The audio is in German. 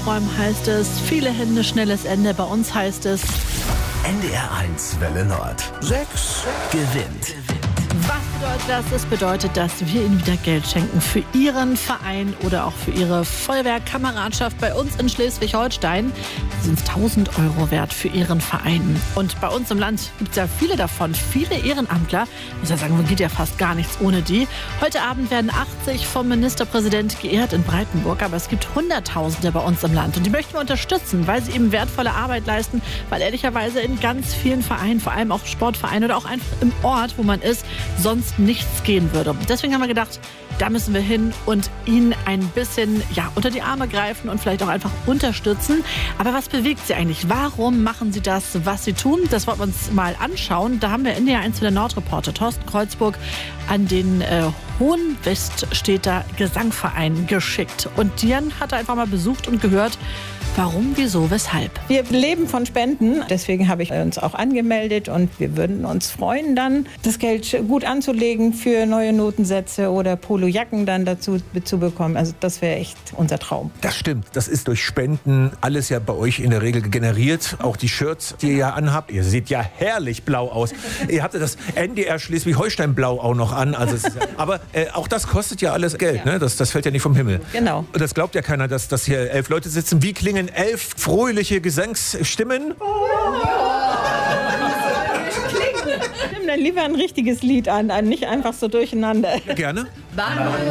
Aufräumen heißt es, viele Hände, schnelles Ende. Bei uns heißt es NDR1 Welle Nord. 6 gewinnt. Was bedeutet das? Es bedeutet, dass wir Ihnen wieder Geld schenken für Ihren Verein oder auch für Ihre Feuerwehrkameradschaft bei uns in Schleswig-Holstein. Sind 1.000 Euro wert für Ihren Verein. Und bei uns im Land gibt es ja viele davon, viele Ehrenamtler. Ich muss ja sagen, geht ja fast gar nichts ohne die. Heute Abend werden 80 vom Ministerpräsident geehrt in Breitenburg, aber es gibt Hunderttausende bei uns im Land. Und die möchten wir unterstützen, weil sie eben wertvolle Arbeit leisten, weil ehrlicherweise in ganz vielen Vereinen, vor allem auch Sportvereinen oder auch einfach im Ort, wo man ist, sonst nichts gehen würde. Deswegen haben wir gedacht, da müssen wir hin und ihnen ein bisschen unter die Arme greifen und vielleicht auch einfach unterstützen. Aber was bewegt sie eigentlich? Warum machen sie das, was sie tun? Das wollen wir uns mal anschauen. Da haben wir NDR1 der Nordreporter Thorsten Kreuzburg an den Hohenweststädter Gesangverein geschickt. Und Dian hat er einfach mal besucht und gehört, warum, wieso, weshalb. Wir leben von Spenden, deswegen habe ich uns auch angemeldet und wir würden uns freuen, dann das Geld gut anzulegen für neue Notensätze oder Polojacken dann dazu zu bekommen. Also das wäre echt unser Traum. Das stimmt, das ist durch Spenden alles ja bei euch in der Regel generiert. Auch die Shirts, die ihr ja anhabt. Ihr seht ja herrlich blau aus. Ihr habt ja das NDR Schleswig-Holstein-Blau auch noch an. Also aber auch das kostet ja alles Geld, ne? Das fällt ja nicht vom Himmel. Genau. Und das glaubt ja keiner, dass hier 11 Leute sitzen. Wie klingen 11 fröhliche Gesangsstimmen? Nimm dann lieber ein richtiges Lied an, nicht einfach so durcheinander. Ja, gerne.